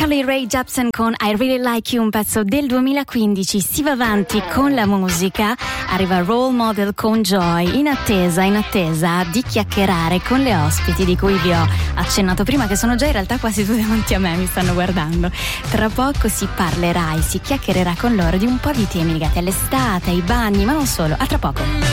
Carly Rae Jepsen con I Really Like You, un pezzo del 2015. Si va avanti con la musica, arriva Role Model con Joy, in attesa di chiacchierare con le ospiti di cui vi ho accennato prima, che sono già in realtà quasi tutte davanti a me, mi stanno guardando. Tra poco si parlerà e si chiacchiererà con loro di un po' di temi legati all'estate, ai bagni, ma non solo. A tra poco.